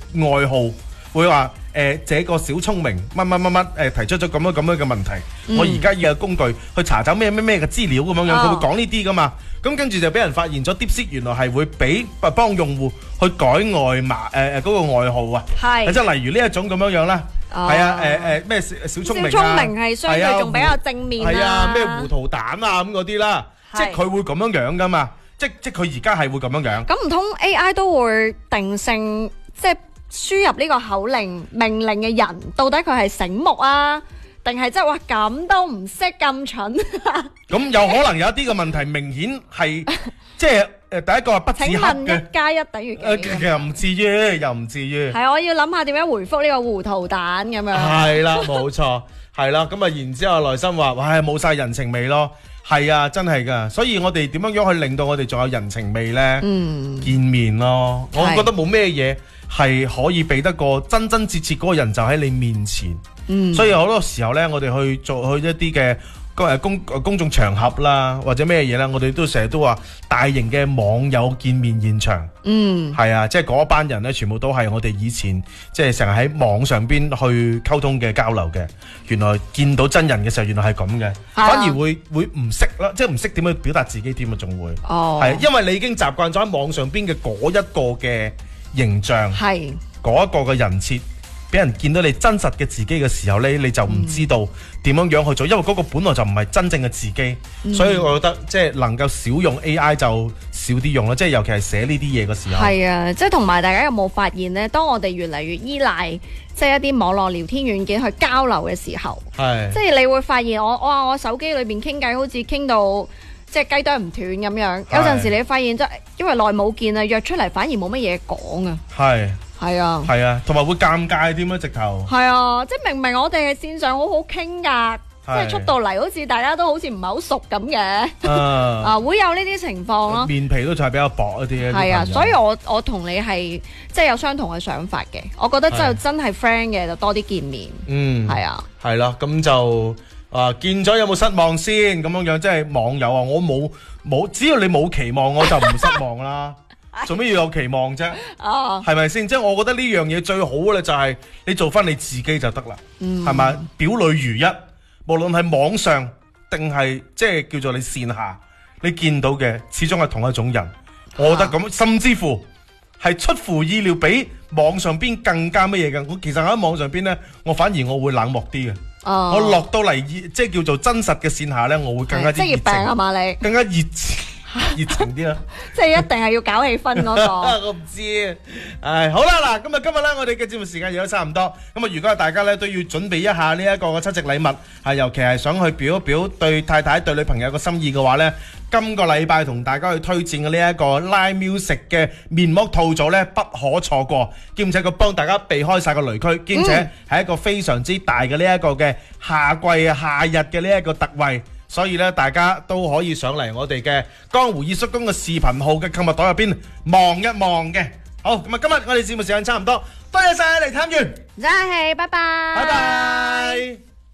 外號，會話這個小聰明乜提出咗咁樣嘅問題，我而家要有工具去查找咩嘅資料咁樣，佢會講呢啲噶嘛。咁跟住就俾人發現咗 DeepSeek 原來係會幫用戶去改嗰個外號啊，即係例如呢一種咁樣啦。係啊，咩小聰明啊， 小聰明係相對仲比較正面啦。 係啊，咩糊塗蛋啊咁嗰啲啦，即係佢會咁樣噶嘛，即係佢而家係會咁樣。 咁唔通 AI 都會定性，即係輸入呢個口令命令嘅人，到底佢係醒目啊，定係即係話咁都唔識咁蠢？ 咁有可能有一啲嘅問題明顯係即係。第一個係不自洽嘅。請問 1+1等於幾？ 又唔至於。 係，我要諗下點樣回覆呢個糊塗蛋咁樣。 係啦，冇錯，係啦。咁啊，然之後內心話：哇，冇晒人情味咯。係啊，真係㗎。所以我哋點樣去令到我哋仲有人情味呢？見面咯。我覺得冇咩嘢係可以比得過真真切切嗰個人就喺你面前。所以好多時候呢，我哋去一啲嘅。公眾場合啦，或者咩嘢啦，我哋都成日都話大型嘅網友見面現場，係啊，即係嗰班人咧，全部都係我哋以前即係成日喺網上邊去溝通嘅交流嘅。原來見到真人嘅時候，原來係咁嘅，反而會唔識啦，即係唔識點去表達自己添啊，仲會係因為你已經習慣咗喺網上邊嘅嗰一個嘅形象，係嗰一個嘅人設。俾人見到你真實嘅自己嘅時候呢，你就唔知道點樣去做，因為嗰個本來就唔係真正嘅自己，所以我覺得即係能夠少用 AI 就少啲用啦，即係尤其係寫呢啲嘢嘅時候。係啊， 即係同埋大家有冇發現呢？當我哋越嚟越依賴即係一啲網絡聊天軟件去交流嘅時候，即係你會發現我手機裏邊傾偈好似傾到即係雞啄唔斷咁樣，有陣時你發現即係因為耐冇見啊，約出嚟反而冇乜嘢講啊。係啊，同埋會尷尬添啊，直頭。係啊，即係明明我哋係線上好好傾噶，即係出到嚟好似大家都好似唔係好熟咁嘅，會有呢啲情況咯。面皮都就係比較薄一啲。係啊，所以我同你係即係有相同嘅想法嘅。我覺得真係 friend 嘅就多啲見面。係啊。係啦，咁就見咗有冇失望先咁樣，即係網友啊，我冇，只要你冇期望我就唔失望啦。做咩要有期望啫？係咪先？即係我覺得呢樣嘢最好嘅咧，就係你做翻你自己就得啦。係咪？表裏如一，無論係網上定係即係叫做你線下，你見到嘅始終係同一種人。我覺得咁，甚至乎係出乎意料，比網上邊更加乜嘢嘅。我其實喺網上邊咧，我反而我會冷漠啲嘅。我落到嚟即係叫做真實嘅線下咧，我會更加之熱情。職業病啊嘛你？更加熱情啲啦，即係一定係要搞氣氛嗰個。我唔知，好啦嗱，今日咧我哋嘅節目時間亦都差唔多。咁啊，如果大家咧都要準備一下呢一個嘅七夕禮物，尤其係想去表一表對太太對女朋友嘅心意嘅話咧，今個禮拜同大家去推薦嘅呢一個 Line Music 嘅面膜套組咧，不可錯過。兼且佢幫大家避開晒個雷區，兼且係一個非常之大嘅呢一個嘅夏季夏日嘅呢一個特惠。所以咧，大家都可以上嚟我哋嘅江湖二叔公嘅視頻號嘅購物袋入邊望一望嘅。好，咁啊，今日我哋節目時間差唔多，多謝晒嚟參與，唔該，拜拜，拜拜。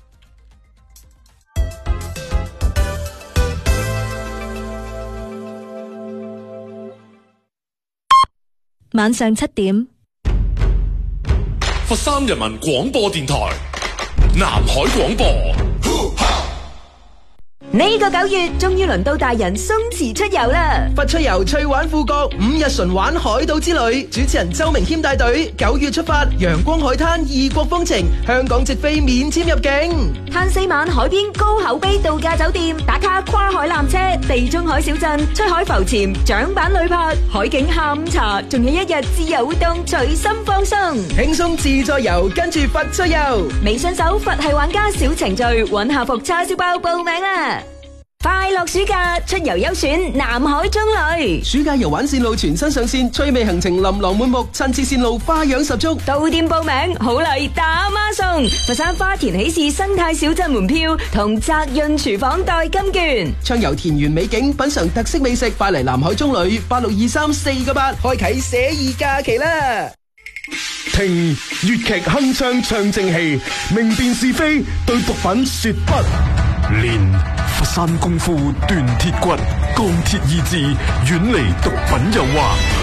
晚上7點， 佛山人民廣播電台南海廣播。 呢個9月終於輪到大人鬆弛出遊啦！ 佛出遊趣玩富國5日純玩海島之旅，主持人周明謙帶隊9月出發，陽光海灘異國風情，香港直飛免簽入境， 嘆4晚海邊高口碑度假酒店，打卡跨海纜車、地中海小鎮、出海浮潛、槳板旅拍、海景下午茶，仲有1日自由活動，隨心放鬆， 輕鬆自在遊，跟住佛出遊。 微信搜佛系玩家小程序，揾下服叉燒包報名啦！快樂暑假出遊優選南海中旅， 暑假遊玩線路全新上線，趣味行程琳琅滿目，親切線路花樣十足。 到店報名，好禮打孖送，佛山花田喜事生態小鎮門票同澤潤廚房代金券， 暢遊田園美景，品嘗特色美食，快嚟南海中旅8623498，開啟寫意假期啦！ 聽粵劇鏗鏘唱正氣，明辨是非，對毒品說不。練佛山功夫鍛鐵骨，鋼鐵意志，遠離毒品誘惑。